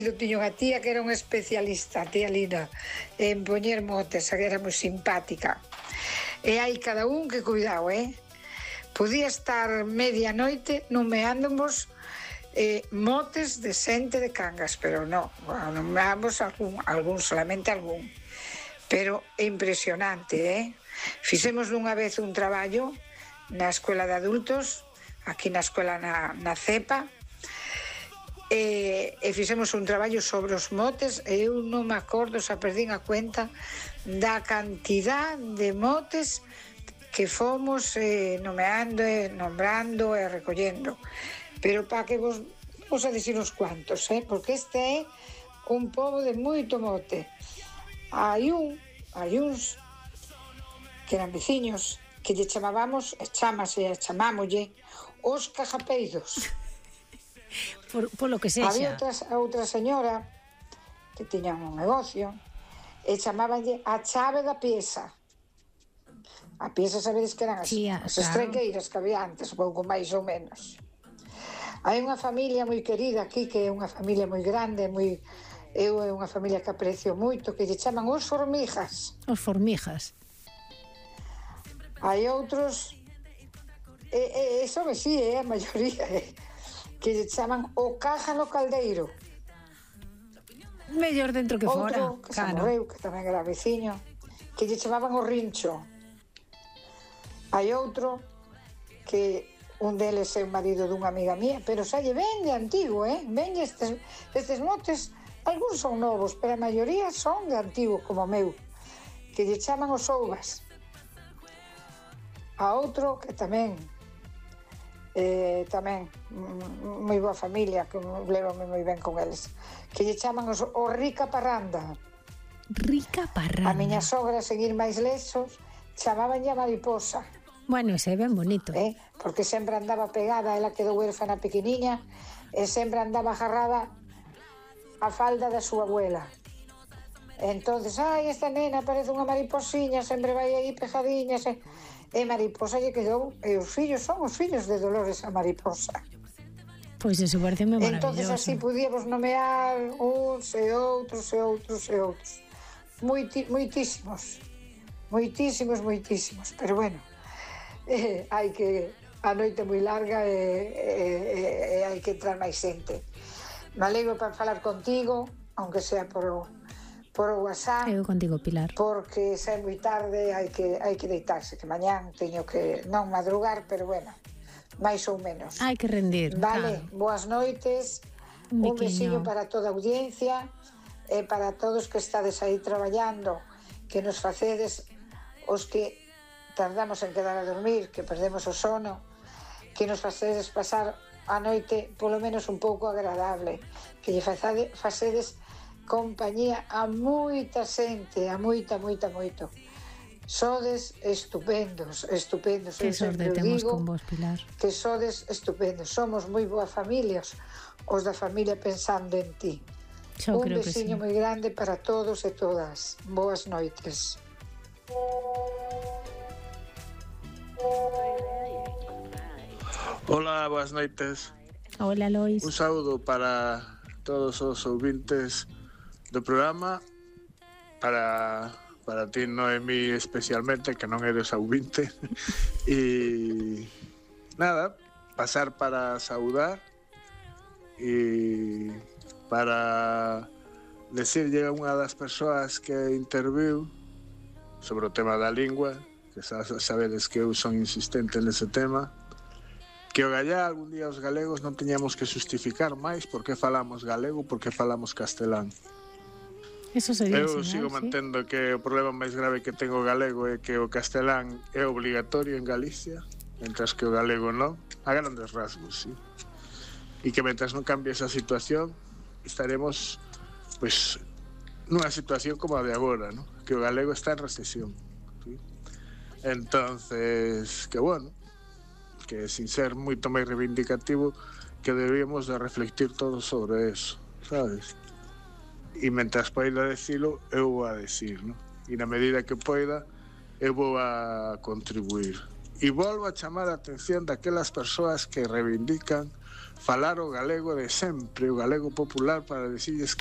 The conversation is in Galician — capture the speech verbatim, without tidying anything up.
tiño unha tía que era unha especialista, a tía Lina, en poñer motes, que era moi simpática. E hai cada un que cuidado, eh? Podía estar media noite nomeándomos eh, motes de xente de Cangas, pero non, nomeamos algún, algún, solamente algún. Pero é impresionante, eh? Fixemos unha vez un traballo na escola de adultos, aquí na escola na, na CEPA, e, e fixemos un traballo sobre os motes e eu non me acordo, xa perdín a cuenta da cantidad de motes que fomos eh, nomeando e nombrando e recollendo, pero para que vos vos a dicir uns cuantos, eh? Porque este é un pobo de moito mote. Hai un, hai uns que eran veciños que lle chamábamos, e chamase, e chamámoslle os cajapeidos. Por, por lo que sexa. Había outra, outra señora que tiña un negocio e chamábanlle a chave da pieza. A pieza, sabedes que eran as, Sí, as claro. estrequeiras que había antes, pouco máis ou menos. Hai unha familia moi querida aquí, que é unha familia moi grande, moi, eu é unha familia que aprecio moito, que lle chaman os formijas. Os formijas. Hai outros, e, e, e sobre si, é a maioría, eh, que lle chaman o caja no caldeiro. Mellor dentro que Outro, fora. que se Claro. morreu, que tamén era veciño, que lle chamaban o rincho. Hai outro que un deles é o marido dunha amiga mía, pero xa lle ven de antigo, eh? Ven estes, estes motes, algúns son novos, pero a maioría son de antigo, como o meu, que lle chaman os ouvas. A outro que tamén eh, tamén mm, moi boa familia, que levame moi ben con eles, que lle chaman os, o rica parranda. Rica parranda. A miña sogra, a seguir máis lesos, chamaban a mariposa, Bueno, ese é ben bonito. eh? Porque sempre andaba pegada, ela quedou huérfana pequeniña e sempre andaba agarrada a falda da súa abuela. Entonces, ai, esta nena parece unha mariposiña, sempre vai aí pejadiña, se... e mariposa lle quedou, e os fillos son os fillos de Dolores a mariposa. Pois eso parece moi Entonces maravilloso. así podíamos nomear uns e outros e outros e outros. Moiti, moitísimos, moitísimos, moitísimos, pero bueno, eh, hai que, a noite moi larga e, e, e, e hai que entrar máis xente. Me alegro para falar contigo, aunque sea por o, por o WhatsApp, Eu contigo, Pilar. porque xa é moi tarde, hai que, hai que deitarse, que mañán teño que non madrugar, pero bueno, máis ou menos. Hai que rendir. Vale, Claro. boas noites, Un un besiño biquiño. para toda a audiencia e para todos que estades aí traballando, que nos facedes os que tardamos en quedar a dormir, que perdemos o sono, que nos facedes pasar a noite polo menos un pouco agradable, que lle facade, facedes compañía a moita xente, a moita, moita, moito. Sodes estupendos, estupendos. Que Eu sempre sorte o temos digo, con vos, Pilar. que sodes estupendos. Somos moi boas familias, os da familia pensando en ti. Yo Un creo que sí. besiño moi grande para todos e todas. Boas noites. Hola, boas noites. Hola, Lois. Un saúdo para todos os ouvintes do programa, para para ti, Noemí, especialmente, que non eres ouvinte. E nada, pasar para saudar e para decirlle a unha das persoas que interviu sobre o tema da lingua, que xa sabedes que eu son insistente nese tema, que o gallá algún día os galegos non teñamos que justificar máis por que falamos galego, por que falamos castelán. Eso sería Eu genial, sigo sí. mantendo que o problema máis grave que ten o galego é que o castelán é obligatorio en Galicia, mentras que o galego non, a grandes rasgos, sí. E que mentras non cambie esa situación, estaremos, pues, nunha situación como a de agora, ¿no? Que o galego está en recesión, ¿sí? Entonces, que bueno, que sin ser moito máis reivindicativo, que debíamos de reflectir todos sobre eso, sabes? E mentras poida decilo, eu vou a decir, ¿no? E na medida que poida, eu vou a contribuir. E volvo a chamar a atención daquelas persoas que reivindican falar o galego de sempre, o galego popular, para decirles